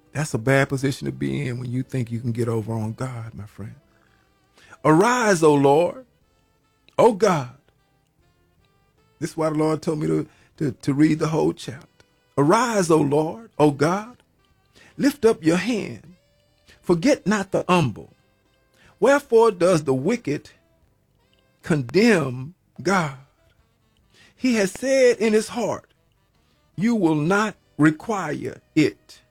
That's a bad position to be in when you think you can get over on God, my friend. Arise, O Lord, O God. This is why the Lord told me to read the whole chapter. Arise, O Lord, O God. Lift up your hand. Forget not the humble. Wherefore does the wicked condemn God? He has said in his heart, you will not require it.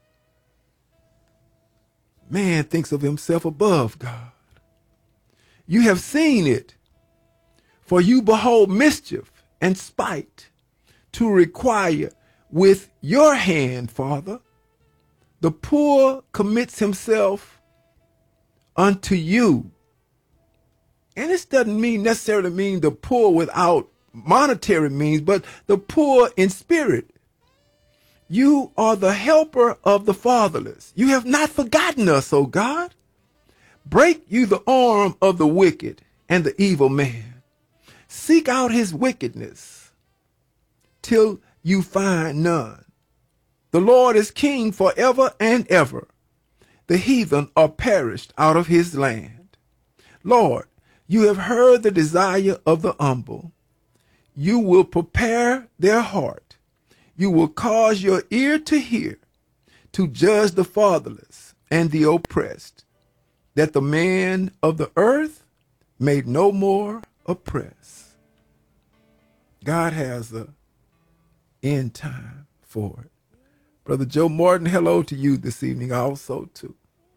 Man thinks of himself above God. You have seen it, for you behold mischief and spite to require with your hand, Father. The poor commits himself unto you. And this doesn't necessarily mean the poor without monetary means, but the poor in spirit. You are the helper of the fatherless. You have not forgotten us, O God. Break you the arm of the wicked and the evil man. Seek out his wickedness till you find none. The Lord is king forever and ever. The heathen are perished out of his land. Lord, you have heard the desire of the humble. You will prepare their heart. You will cause your ear to hear, to judge the fatherless and the oppressed, that the man of the earth may no more oppress. God has an end time for it. Brother Joe Martin, hello to you this evening also too.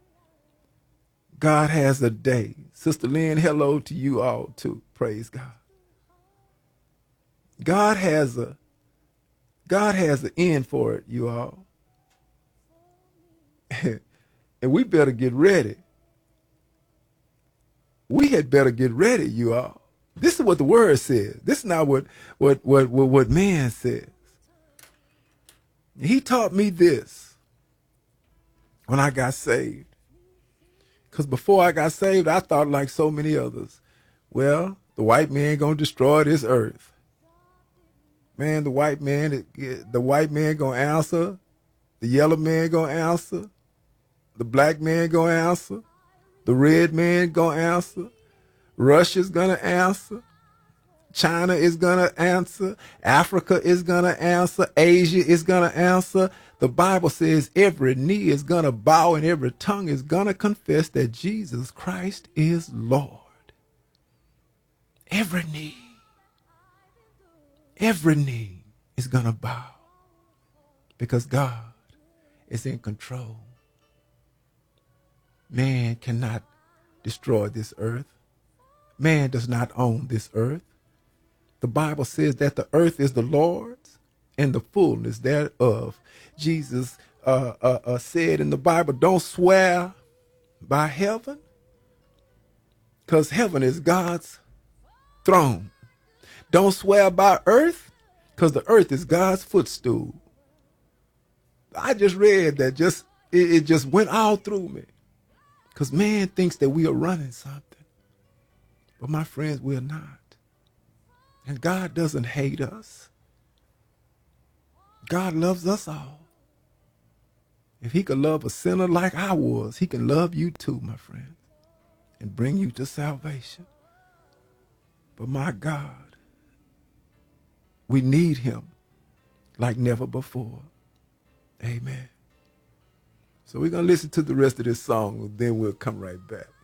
God has a day. Sister Lynn, hello to you all too. Praise God. God has an end for it, you all. And we better get ready. We had better get ready, you all. This is what the word says. This is not what man says. He taught me this when I got saved. Because before I got saved, I thought like so many others, well, the white man gonna destroy this earth. Man, the white man gonna answer. The yellow man gonna answer. The black man gonna answer. The red man gonna answer. Russia's gonna answer. China is gonna answer. Africa is gonna answer. Asia is gonna answer. The Bible says every knee is gonna bow and every tongue is gonna confess that Jesus Christ is Lord. Every knee is gonna bow because God is in control. Man cannot destroy this earth. Man does not own this earth. The Bible says that the earth is the Lord's and the fullness thereof. Jesus said in the Bible, don't swear by heaven, because heaven is God's throne. Don't swear by earth, because the earth is God's footstool. I just read that, it just went all through me. Because man thinks that we are running something. But my friends, we're not. And God doesn't hate us. God loves us all. If he could love a sinner like I was, he can love you too, my friend, and bring you to salvation. But my God, we need him like never before. Amen. So we're going to listen to the rest of this song, then we'll come right back.